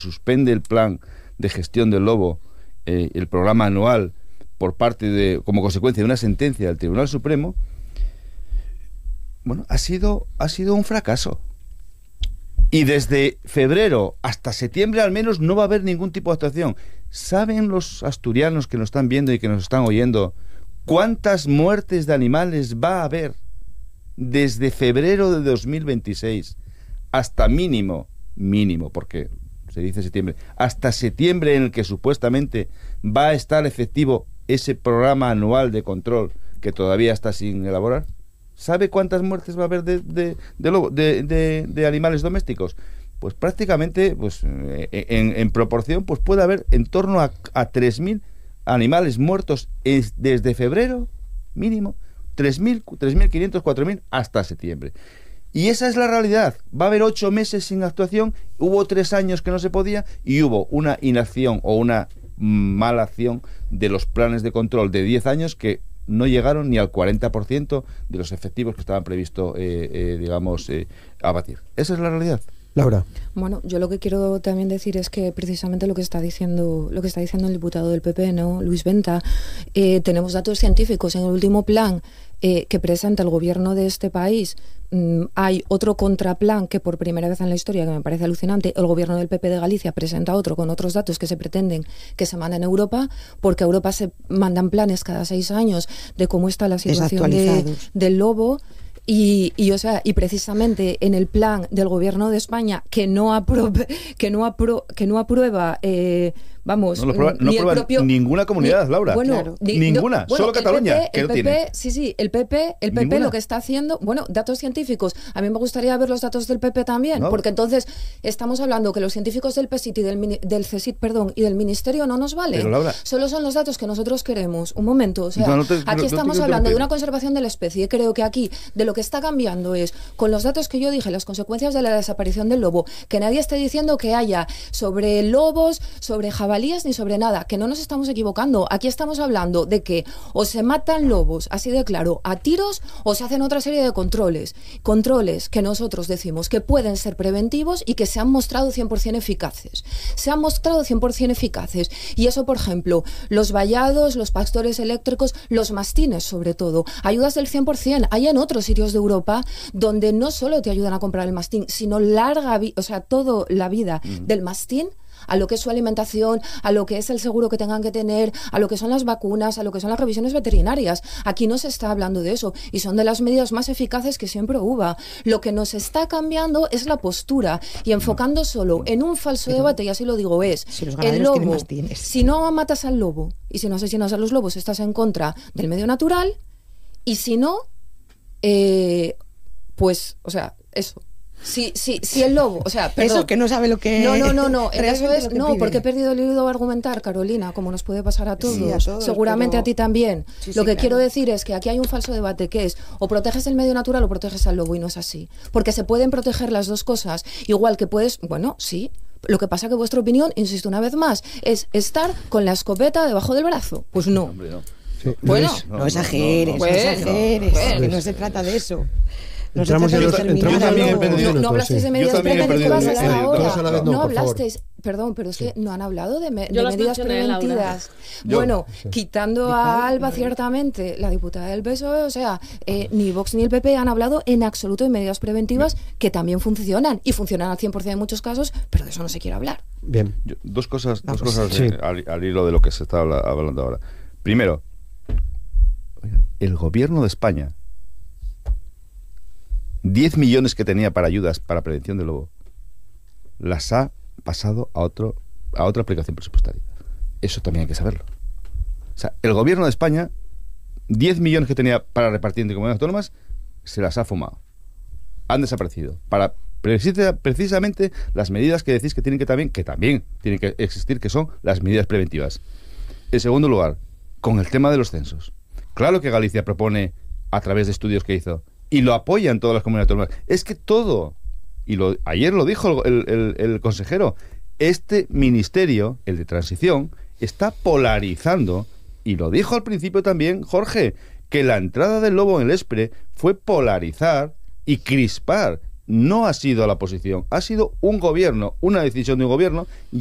suspende el plan de gestión del lobo, el programa anual, como consecuencia de una sentencia del Tribunal Supremo, bueno, ha sido un fracaso. Y desde febrero hasta septiembre al menos no va a haber ningún tipo de actuación. ¿Saben los asturianos que nos están viendo y que nos están oyendo cuántas muertes de animales va a haber desde febrero de 2026 hasta mínimo, porque se dice septiembre, hasta septiembre, en el que supuestamente va a estar efectivo ese programa anual de control que todavía está sin elaborar? ¿Sabe cuántas muertes va a haber de animales domésticos? Pues prácticamente, pues en proporción, pues puede haber en torno a 3.000 animales muertos desde febrero, mínimo, 3.000, 3.500, 4.000 hasta septiembre. Y esa es la realidad. Va a haber 8 meses sin actuación, hubo 3 años que no se podía, y hubo una inacción o una mala acción de los planes de control de 10 años que no llegaron ni al 40% de los efectivos que estaban previstos, abatir. Esa es la realidad. Laura. Bueno, yo lo que quiero también decir es que precisamente lo que está diciendo el diputado del PP, ¿no?, Luis Venta, tenemos datos científicos. En el último plan que presenta el gobierno de este país, hay otro contraplan que por primera vez en la historia, que me parece alucinante, el gobierno del PP de Galicia presenta otro con otros datos que se pretenden que se manden a Europa, porque a Europa se mandan planes cada 6 años de cómo está la situación del lobo. Y precisamente en el plan del gobierno de España que no aprueba no aprueba ninguna comunidad, Laura. Bueno, claro. Ninguna, solo Cataluña. El PP lo que está haciendo, bueno, datos científicos. A mí me gustaría ver los datos del PP también, porque entonces estamos hablando que los científicos del PSIT y del CSIC, y del Ministerio no nos valen. Pero, Laura, solo son los datos que nosotros queremos. Un momento, aquí estamos hablando de una conservación de la especie. Creo que aquí de lo que está cambiando es, con los datos que yo dije, las consecuencias de la desaparición del lobo, que nadie esté diciendo que haya sobre lobos, sobre jabalíes ni sobre nada, que no nos estamos equivocando. Aquí estamos hablando de que o se matan lobos, así de claro, a tiros, o se hacen otra serie de controles que nosotros decimos que pueden ser preventivos y que se han mostrado 100% eficaces. Y eso, por ejemplo, los vallados, los pastores eléctricos, los mastines sobre todo, ayudas del 100%. Hay en otros sitios de Europa donde no solo te ayudan a comprar el mastín, sino toda la vida del mastín, a lo que es su alimentación, a lo que es el seguro que tengan que tener, a lo que son las vacunas, a lo que son las revisiones veterinarias. Aquí no se está hablando de eso, y son de las medidas más eficaces que siempre hubo. Lo que nos está cambiando es la postura, y enfocando solo en un falso debate, y así lo digo, es el lobo. Si no matas al lobo y si no asesinas a los lobos, estás en contra del medio natural, y si no, eso. Si el lobo, perdón. Eso que no sabe lo que No, eso es, porque he perdido el hilo de argumentar, Carolina, como nos puede pasar a todos, sí, a todos, seguramente a ti también. Lo que quiero decir es que aquí hay un falso debate, que es o proteges el medio natural o proteges al lobo, y no es así, porque se pueden proteger las dos cosas, igual que puedes, sí. Lo que pasa que vuestra opinión, insisto una vez más, es estar con la escopeta debajo del brazo. Pues no. Hombre, no. Sí. Bueno, no exageres, que no se trata de eso. No hablasteis de medidas preventivas a la hora. No hablasteis, perdón, pero es que no han hablado de medidas preventivas. Quitando a Alba, ciertamente, la diputada del PSOE, ni Vox ni el PP han hablado en absoluto de medidas preventivas que también funcionan, y funcionan al 100% en muchos casos, pero de eso no se quiere hablar. Bien. Dos cosas al hilo de lo que se está hablando ahora. Primero, el gobierno de España, 10 millones que tenía para ayudas para prevención del lobo, las ha pasado a otra aplicación presupuestaria. Eso también hay que saberlo. El gobierno de España, 10 millones que tenía para repartir entre comunidades autónomas, se las ha fumado. Han desaparecido. Para precisamente las medidas que decís que también tienen que existir, que son las medidas preventivas. En segundo lugar, con el tema de los censos. Claro que Galicia propone, a través de estudios que hizo, y lo apoyan todas las comunidades autónomas. Es que todo, ayer lo dijo el consejero, este ministerio, el de transición, está polarizando, y lo dijo al principio también Jorge, que la entrada del lobo en el ESPRE fue polarizar y crispar no ha sido la oposición, ha sido un gobierno, una decisión de un gobierno.